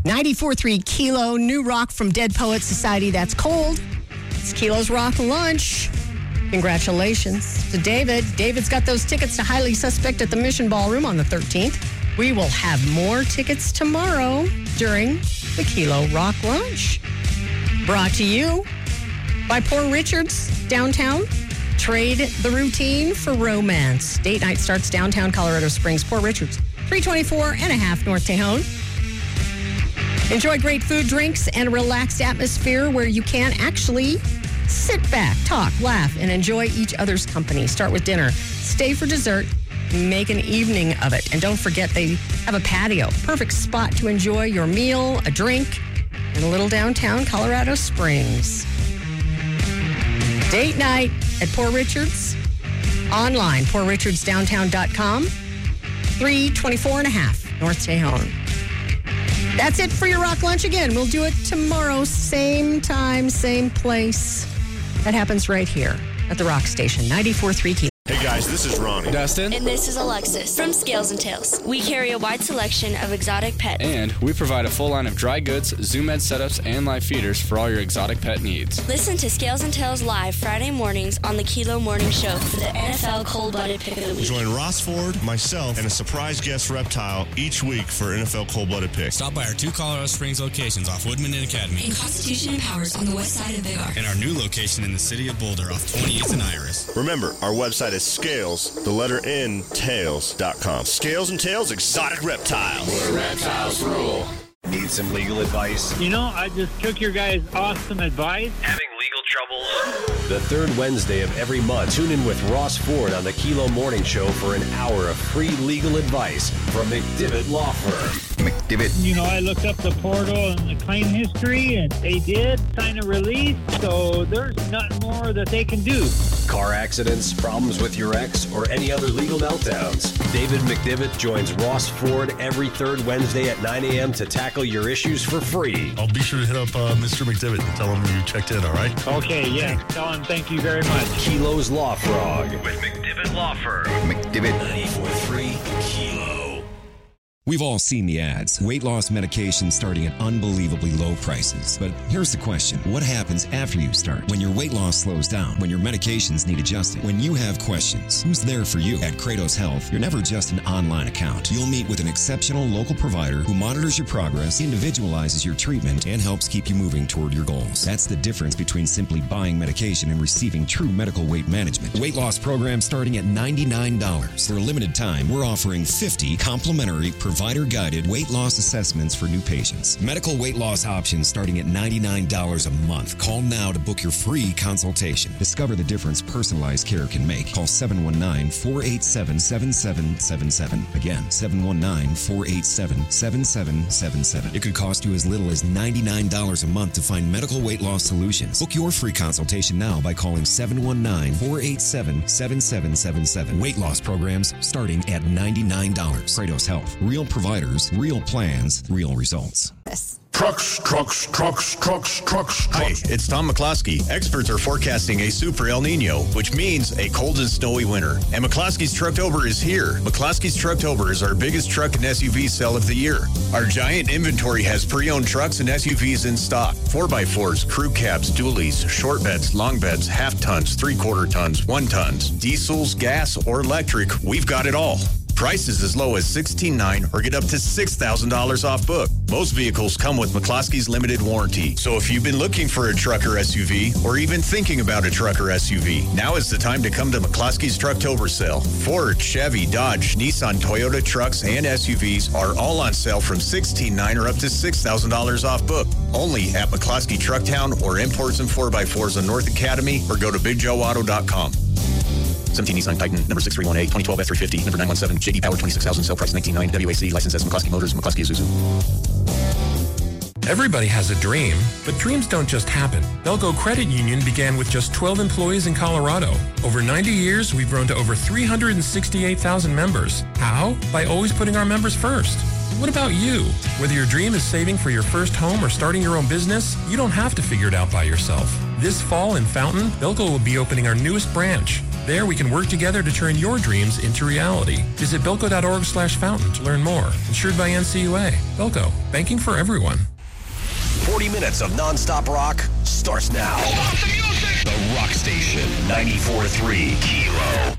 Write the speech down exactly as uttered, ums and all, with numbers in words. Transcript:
ninety-four point three Kilo, new rock from Dead Poets Society. That's cold. It's Kilo's Rock Lunch. Congratulations to David. David's got those tickets to Highly Suspect at the Mission Ballroom on the thirteenth. We will have more tickets tomorrow during the Kilo Rock Lunch. Brought to you by Poor Richards, downtown. Trade the routine for romance. Date night starts downtown Colorado Springs. Poor Richards, three twenty-four and a half North Tejon. Enjoy great food, drinks, and a relaxed atmosphere where you can actually sit back, talk, laugh, and enjoy each other's company. Start with dinner. Stay for dessert. Make an evening of it. And don't forget, they have a patio. Perfect spot to enjoy your meal, a drink, in a little downtown Colorado Springs. Date night at Poor Richards. Online, poor richards downtown dot com. three twenty-four and a half North Tejon. That's it for your Rock Lunch again. We'll do it tomorrow, same time, same place. That happens right here at the Rock Station, ninety-four point three Kilo. Hey guys, this is Ronnie. Dustin. And this is Alexis from Scales and Tails. We carry a wide selection of exotic pets. And we provide a full line of dry goods, Zoom Ed setups, and live feeders for all your exotic pet needs. Listen to Scales and Tails live Friday mornings on the Kilo Morning Show for the N F L Cold-Blooded Pick of the Week. Join Ross Ford, myself, and a surprise guest reptile each week for N F L Cold-Blooded Pick. Stop by our two Colorado Springs locations off Woodman and Academy. And Constitution and Powers on the west side of Big R. And our new location in the city of Boulder off twenty-eighth and Iris. Remember, our website is Scales, the letter N, tails dot com. Scales and Tails Exotic Reptiles. Where reptiles rule. Need some legal advice? You know, I just took your guys' awesome advice. Having legal troubles? The third Wednesday of every month, tune in with Ross Ford on the Kilo Morning Show for an hour of free legal advice from McDivitt Law Firm. McDivitt. You know, I looked up the portal and the claim history, and they did sign a release, so there's nothing more that they can do. Car accidents, problems with your ex, or any other legal meltdowns. David McDivitt joins Ross Ford every third Wednesday at nine a.m. to tackle your issues for free. I'll be sure to hit up uh, Mister McDivitt and tell him you checked in, all right? Okay, yeah. Tell him thank you very much. Kilo's Law Frog. With McDivitt Law Firm. McDivitt. ninety-four point three Kilo. We've all seen the ads. Weight loss medication starting at unbelievably low prices. But here's the question. What happens after you start? When your weight loss slows down? When your medications need adjusting? When you have questions? Who's there for you? At Kratos Health, you're never just an online account. You'll meet with an exceptional local provider who monitors your progress, individualizes your treatment, and helps keep you moving toward your goals. That's the difference between simply buying medication and receiving true medical weight management. Weight loss program starting at ninety-nine dollars. For a limited time, we're offering fifty complimentary provider-guided weight loss assessments for new patients. Medical weight loss options starting at ninety-nine dollars a month. Call now to book your free consultation. Discover the difference personalized care can make. Call seven one nine, four eight seven, seven seven seven seven. Again, seven one nine, four eight seven, seven seven seven seven. It could cost you as little as ninety-nine dollars a month to find medical weight loss solutions. Book your free consultation now by calling seven one nine, four eight seven, seven seven seven seven. Weight loss programs starting at ninety-nine dollars. Kratos Health. Real providers, real plans, real results. Trucks, trucks, trucks, trucks, trucks, trucks. Hi, it's Tom McCloskey. Experts are forecasting a super El Nino, which means a cold and snowy winter. And McCloskey's Trucktober is here. McCloskey's Trucktober is our biggest truck and S U V sale of the year. Our giant inventory has pre-owned trucks and S U Vs in stock. four by fours, crew cabs, dualies, short beds, long beds, half tons, three-quarter tons, one tons, diesels, gas, or electric. We've got it all. Prices as low as sixteen nine or get up to six thousand dollars off book. Most vehicles come with McCloskey's limited warranty. So if you've been looking for a truck or S U V or even thinking about a truck or S U V, now is the time to come to McCloskey's Trucktober sale. Ford, Chevy, Dodge, Nissan, Toyota trucks and S U Vs are all on sale from sixteen nine or up to six thousand dollars off book. Only at McCloskey Trucktown or Imports and four by fours on North Academy or go to big joe auto dot com. seventeen Nissan Titan, number six three one eight, twenty twelve F three fifty, number nine one seven, J D Power twenty-six thousand, sale price nineteen nine, W A C, license as McCloskey Motors, McCloskey Isuzu. Everybody has a dream, but dreams don't just happen. Belco Credit Union began with just twelve employees in Colorado. Over ninety years, we've grown to over three hundred sixty-eight thousand members. How? By always putting our members first. What about you? Whether your dream is saving for your first home or starting your own business, you don't have to figure it out by yourself. This fall in Fountain, Belco will be opening our newest branch. There we can work together to turn your dreams into reality. Visit Bilco.org slash fountain to learn more. Insured by N C U A. Bilco, banking for everyone. forty minutes of nonstop rock starts now. The Rock Station, ninety-four point three Kilo.